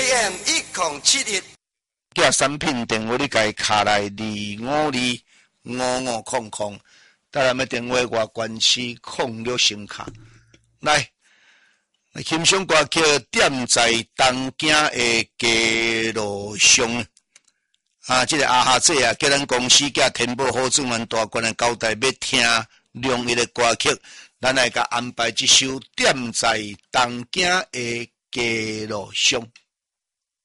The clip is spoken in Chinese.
AM 1071， 叫产品电话你家卡来25255500，带来的电话外关系06声卡。来，欣赏歌曲点在东京的街路上。这个阿哈姐啊，叫咱公司叫天宝好主们大官的交代，要听亮一个歌曲，咱来甲安排一首点在东京的街路上。